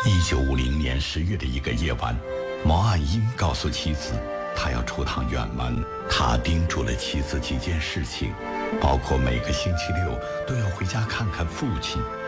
1950年10月的一个夜晚，毛岸英告诉妻子，他要出趟远门。他叮嘱了妻子几件事情，包括每个星期六都要回家看看父亲。